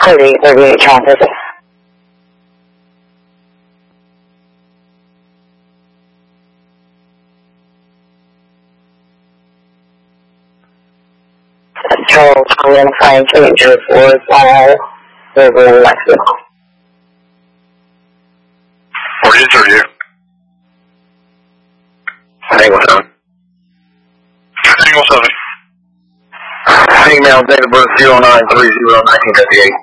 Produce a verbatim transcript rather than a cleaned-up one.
thirty, thirty-eight, traffic. Charles, I'm going to find eight zero four, Fall River, Mexico. forty-eight thirty-eight. Angle seven. Angle seven. Female, date of birth zero nine three zero nineteen fifty-eight.